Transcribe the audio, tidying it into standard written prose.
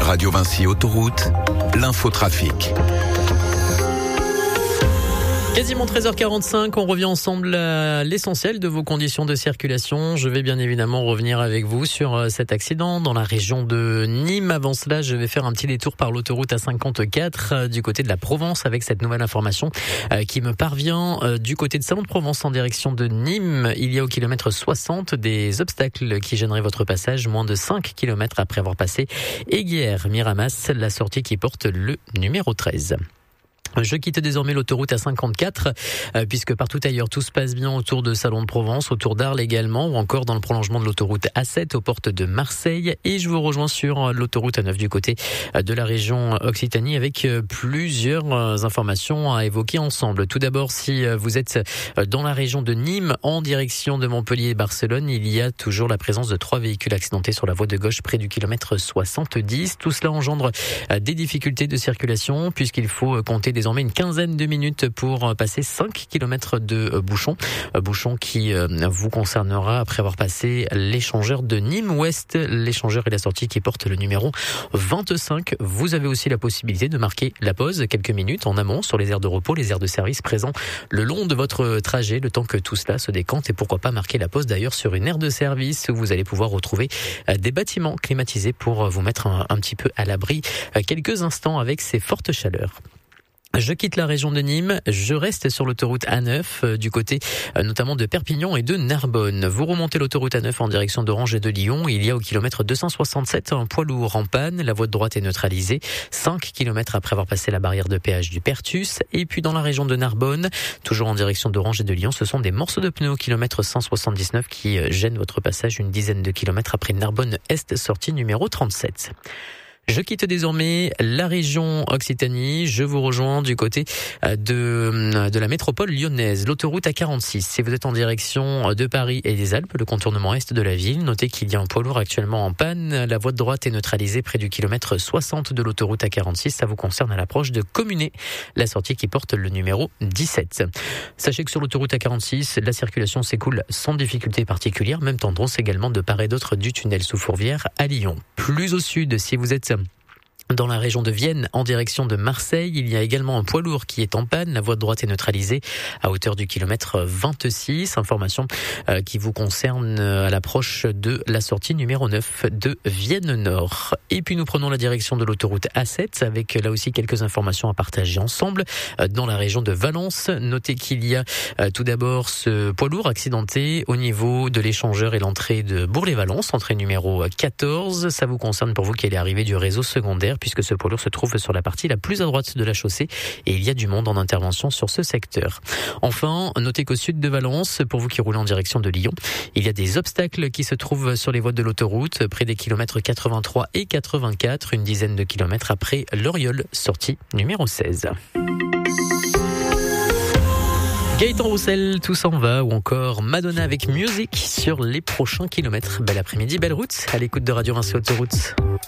Radio Vinci Autoroute, l'infotrafic. Quasiment 13h45, on revient ensemble à l'essentiel de vos conditions de circulation. Je vais bien évidemment revenir avec vous sur cet accident dans la région de Nîmes. Avant cela, je vais faire un petit détour par l'autoroute A54 du côté de la Provence avec cette nouvelle information qui me parvient du côté de Salon-de-Provence en direction de Nîmes. Il y a au kilomètre 60 des obstacles qui gêneraient votre passage, moins de 5 km après avoir passé Aiguière-Miramas, la sortie qui porte le numéro 13. Je quitte désormais l'autoroute A54 puisque partout ailleurs tout se passe bien autour de Salon-de-Provence, autour d'Arles également ou encore dans le prolongement de l'autoroute A7 aux portes de Marseille, et je vous rejoins sur l'autoroute A9 du côté de la région Occitanie avec plusieurs informations à évoquer ensemble. Tout d'abord, si vous êtes dans la région de Nîmes en direction de Montpellier et Barcelone, il y a toujours la présence de 3 véhicules accidentés sur la voie de gauche près du kilomètre 70. Tout cela engendre des difficultés de circulation puisqu'il faut compter désormais une quinzaine de minutes pour passer 5 km de bouchons. Bouchon qui vous concernera après avoir passé l'échangeur de Nîmes-Ouest. L'échangeur est la sortie qui porte le numéro 25. Vous avez aussi la possibilité de marquer la pause quelques minutes en amont sur les aires de repos, les aires de service présents le long de votre trajet, le temps que tout cela se décante, et pourquoi pas marquer la pause d'ailleurs sur une aire de service où vous allez pouvoir retrouver des bâtiments climatisés pour vous mettre un petit peu à l'abri quelques instants avec ces fortes chaleurs. Je quitte la région de Nîmes, je reste sur l'autoroute A9 du côté notamment de Perpignan et de Narbonne. Vous remontez l'autoroute A9 en direction d'Orange et de Lyon. Il y a au kilomètre 267 un poids lourd en panne. La voie de droite est neutralisée 5 km après avoir passé la barrière de péage du Pertus. Et puis dans la région de Narbonne, toujours en direction d'Orange et de Lyon, ce sont des morceaux de pneus au kilomètre 179 qui gênent votre passage une dizaine de kilomètres après Narbonne Est, sortie numéro 37. Je quitte désormais la région Occitanie. Je vous rejoins du côté de la métropole lyonnaise. L'autoroute A46. Si vous êtes en direction de Paris et des Alpes, le contournement est de la ville, notez qu'il y a un poids lourd actuellement en panne. La voie de droite est neutralisée près du kilomètre 60 de l'autoroute A46. Ça vous concerne à l'approche de Communé, la sortie qui porte le numéro 17. Sachez que sur l'autoroute A46, la circulation s'écoule sans difficulté particulière. Même tendance également de part et d'autre du tunnel sous Fourvière à Lyon. Plus au sud, si vous êtes dans la région de Vienne, en direction de Marseille, il y a également un poids lourd qui est en panne. La voie de droite est neutralisée à hauteur du kilomètre 26. Information qui vous concerne à l'approche de la sortie numéro 9 de Vienne Nord. Et puis nous prenons la direction de l'autoroute A7 avec là aussi quelques informations à partager ensemble. Dans la région de Valence, notez qu'il y a tout d'abord ce poids lourd accidenté au niveau de l'échangeur et l'entrée de Bourg-les-Valence, entrée numéro 14. Ça vous concerne pour vous qui allez arriver du réseau secondaire, puisque ce poids lourd se trouve sur la partie la plus à droite de la chaussée et il y a du monde en intervention sur ce secteur. Enfin, notez qu'au sud de Valence, pour vous qui roulez en direction de Lyon, il y a des obstacles qui se trouvent sur les voies de l'autoroute, près des kilomètres 83 et 84, une dizaine de kilomètres après l'Oriol, sortie numéro 16. Gaëtan Roussel, Tout s'en va, ou encore Madonna avec Music sur les prochains kilomètres. Bel après-midi, belle route, à l'écoute de Radio Vinci Autoroute.